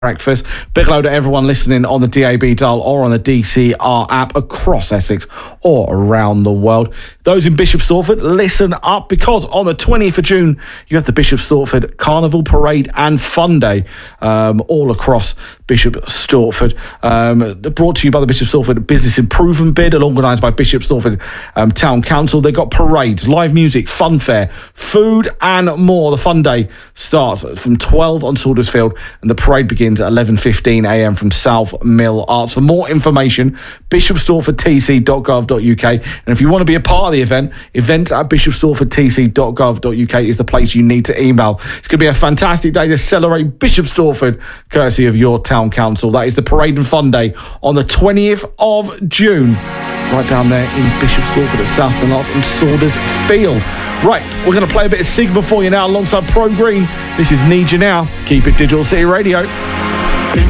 breakfast. Big hello to everyone listening on the DAB dial or on the DCR app across Essex or around the world. Those in Bishop Stortford, listen up, because on the 20th of June you have the Bishop Stortford Carnival Parade and Fun Day all across Bishop Stortford. Brought to you by the Bishop Stortford Business Improvement Bid and organised by Bishop Stortford Town Council. They've got parades, live music, fun fair, food and more. The Fun Day starts from 12 on Saundersfield and the parade begins at 11:15am from South Mill Arts. For more information, bishopstortfordtc.gov.uk, and if you want to be a part of the event, events@bishopstortfordtc.gov.uk is the place you need to email. It's going to be a fantastic day to celebrate Bishop Stortford, courtesy of your town council. That is the Parade and Fun Day on the 20th of June, right down there in Bishop Stortford at South Mill Arts and Saundersfield. Right, we're going to play a bit of Sigma for you now alongside Pro Green. This is Need You Now. Keep it Digital City Radio.